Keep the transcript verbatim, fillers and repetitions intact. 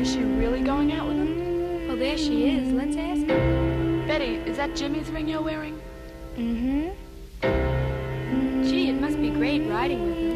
Is she really going out with him? Well, there she is. Let's ask her. Betty, is that Jimmy's ring you're wearing? Mm-hmm. Gee, it must be great riding with him.